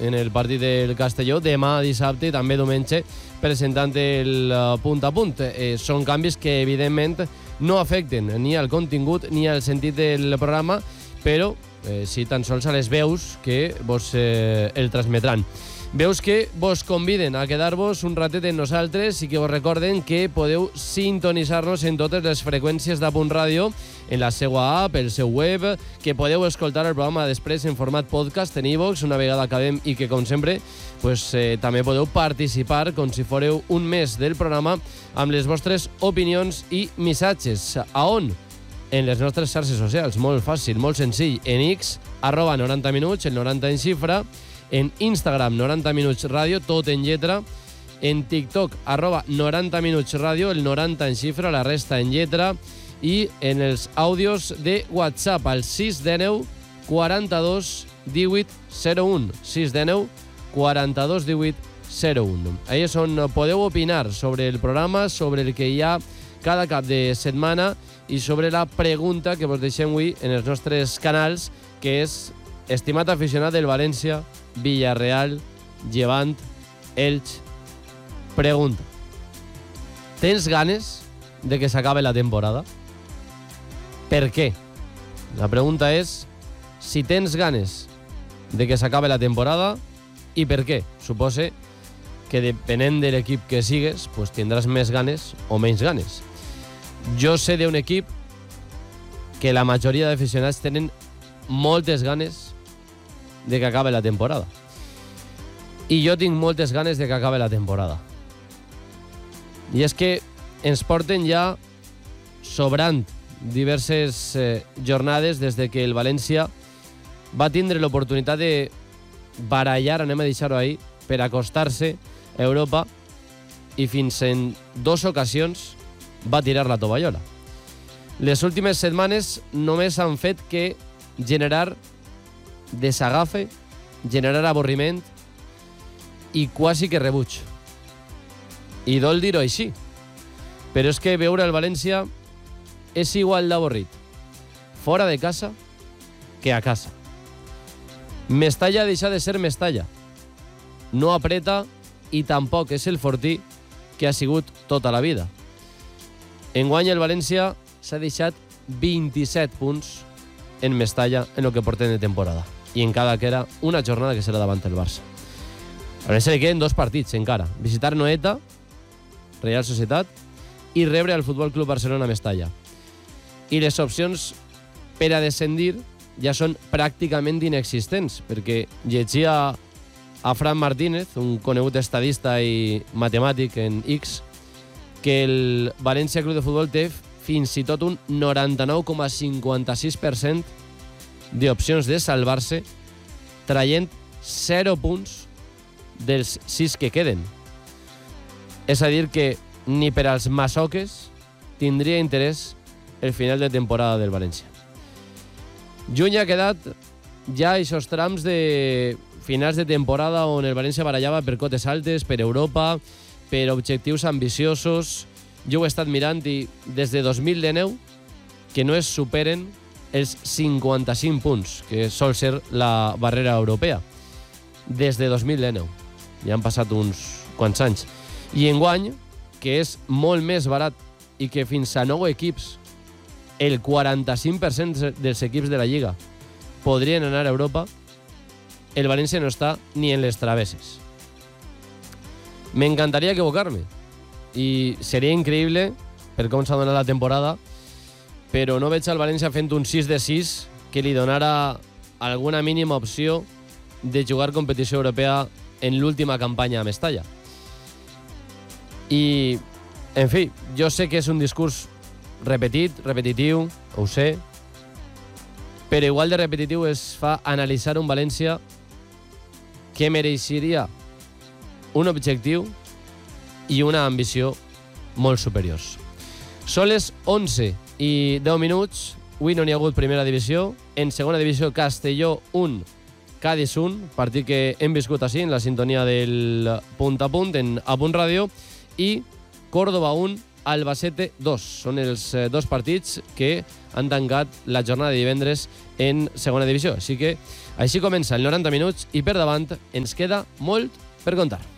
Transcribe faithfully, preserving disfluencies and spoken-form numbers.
en el partit del Castelló, demà dissabte i també diumenge presentant el uh, punt a punt. Eh, són canvis que evidentment no afecten ni al contingut ni al sentit del programa, però eh, sí tan sols a les veus que vos eh, el transmetran. Veus que vos conviden a quedar-vos un ratet amb nosaltres i que vos recorden que podeu sintonitzar-nos en totes les freqüències d'Apunt Ràdio, en la seva app, el seu web, que podeu escoltar el programa després en format podcast en iVoox una vegada acabem i que, com sempre, pues, eh, també podeu participar com si fóreu un mes del programa amb les vostres opinions i missatges. A on? En les nostres xarxes socials. Molt fàcil, molt senzill. En X, arroba noranta minuts, el noranta en xifra. En Instagram, noranta minuts ràdio, tot en lletra. En TikTok, arroba noranta minuts ràdio, el noranta en xifra, la resta en lletra. I en els àudios de WhatsApp, al sis nou nou quaranta-dos divuit zero un. sis nou nou quaranta-dos divuit zero un. Ahí és on podeu opinar sobre el programa, sobre el que hi ha cada cap de setmana i sobre la pregunta que vos deixem avui en els nostres canals, que és: estimat aficionat del València, Villarreal, Llevant, Elx, pregunta: tens ganes de que s'acabe la temporada? Per què? La pregunta és si tens ganes de que s'acabe la temporada i per què. Supose que depenent de l'equip que sigues, pues tindràs més ganes o menys ganes. Jo sé d'un equip que la majoria d'aficionats tenen moltes ganes de que acabe la temporada. I jo tinc moltes ganes de que acabe la temporada. I és que ens porten ja sobrant diverses eh, jornades des de que el València va tindre l'oportunitat de barallar, anem a deixar-ho ahí, per acostar-se a Europa, i fins en dues ocasions va tirar la tovallola. Les últimes setmanes només han fet que generar desagafe, generar avorriment i quasi que rebuig. I dol dir-ho així, però és que veure el València és igual d'avorrit fora de casa que a casa. Mestalla deixa de ser Mestalla. No apreta i tampoc és el fortí que ha sigut tota la vida. Enguany el València s'ha deixat vint-i-set punts en Mestalla en el que porten de temporada. I encara queda una jornada que serà davant el Barça. A València li queden dos partits encara. Visitar Noeta, Real Societat, i rebre al Futbol Club Barcelona a Mestalla. I les opcions per a descendir ja són pràcticament inexistents, perquè llegia a Fran Martínez, un conegut estadista i matemàtic en X, que el València Club de Futbol té fins i tot un noranta-nou coma cinquanta-sis per cent d'opcions de salvar-se, traient zero punts dels sis que queden. És a dir que ni per als masoques tindria interès el final de temporada del València. Juny ha quedat ja aquests trams de finals de temporada on el València barallava per cotes altes, per Europa, per objectius ambiciosos. Jo ho he estat mirant i des de dos mil dinou que no es superen els cinquanta-cinc punts, que sol ser la barrera europea. Des de dos mil dinou. Ja han passat uns quants anys. I enguany, que és molt més barat i que fins a nou equips, el quaranta-cinc per cent dels equips de la Lliga podrien anar a Europa, el València no està ni en les travesses. M'encantaria equivocar-me i seria increïble per com s'ha donat la temporada, però no veig al València fent un sis de sis que li donara alguna mínima opció de jugar competició europea en l'última campanya a Mestalla. I, en fi, jo sé que és un discurs repetit, repetitiu, ho sé, però igual de repetitiu es fa analitzar un València que mereixeria un objectiu i una ambició molt superiors. Són les onze i deu minuts. Avui no n'hi ha hagut primera divisió. En segona divisió, Castelló un, Cádiz un, partit que hem viscut així en la sintonia del punt a punt en A Punt Ràdio, i Córdoba un, Albacete dos. Són els dos partits que han tancat la jornada de divendres en segona divisió. Així que Així comença el noranta minuts i per davant ens queda molt per contar.